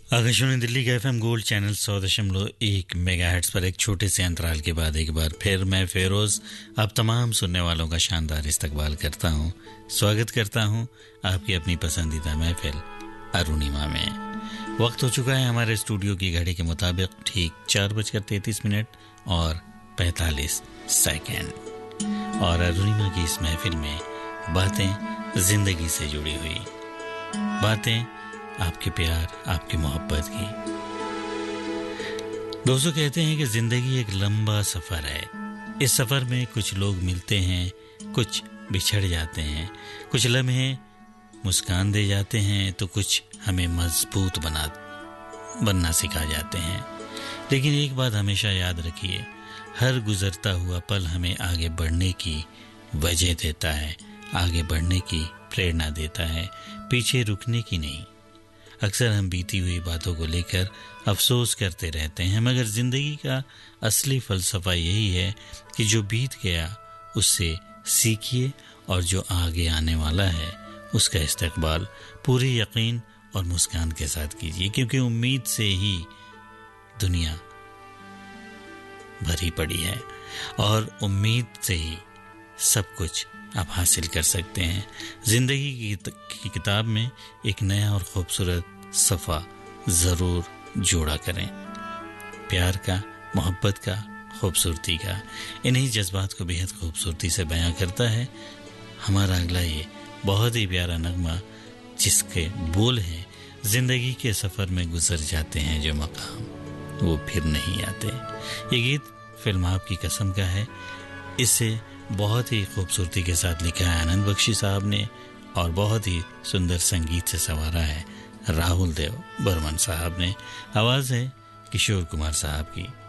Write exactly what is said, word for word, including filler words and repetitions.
आकाशवाणी दिल्ली का FM gold channel सौ दशमलव एक मेगाहर्ट्ज पर एक छोटे से अंतराल के बाद एक बार फिर मैं फेरोज आप तमाम सुनने वालों का शानदार इस्तकबाल करता हूं, स्वागत करता हूं आपकी अपनी पसंदीदा महफिल अरुणिमा में। वक्त हो चुका है हमारे स्टूडियो की घड़ी के मुताबिक ठीक चार बजकर तैंतीस मिनट और पैंतालीस सेकेंड और अरुणिमा की इस महफिल में बातें जिंदगी से जुड़ी हुई, बातें आपके प्यार, आपकी मोहब्बत की। दोस्तों कहते हैं कि जिंदगी एक लंबा सफर है। इस सफर में कुछ लोग मिलते हैं, कुछ बिछड़ जाते हैं, कुछ लम्हे मुस्कान दे जाते हैं तो कुछ हमें मजबूत बना बनना सिखा जाते हैं। लेकिन एक बात हमेशा याद रखिए, हर गुजरता हुआ पल हमें आगे बढ़ने की वजह देता है, आगे बढ़ने की प्रेरणा देता है, पीछे रुकने की नहीं। अक्सर हम बीती हुई बातों को लेकर अफसोस करते रहते हैं, मगर जिंदगी का असली फलसफा यही है कि जो बीत गया उससे सीखिए और जो आगे आने वाला है उसका इस्तकबाल पूरे यकीन और मुस्कान के साथ कीजिए, क्योंकि उम्मीद से ही दुनिया भरी पड़ी है और उम्मीद से ही सब कुछ आप हासिल कर सकते हैं। जिंदगी की किताब में एक नया और खूबसूरत सफ़ा ज़रूर जोड़ा करें, प्यार का, मोहब्बत का, खूबसूरती का। इन्हीं जज्बात को बेहद खूबसूरती से बयां करता है हमारा अगला ये बहुत ही प्यारा नगमा, जिसके बोल हैं, जिंदगी के सफ़र में गुजर जाते हैं जो मकाम वो फिर नहीं आते। ये गीत फिल्म आपकी कसम का है। इसे बहुत ही खूबसूरती के साथ लिखा है आनंद बख्शी साहब ने और बहुत ही सुंदर संगीत से संवारा है राहुल देव बर्मन साहब ने। आवाज़ है किशोर कुमार साहब की।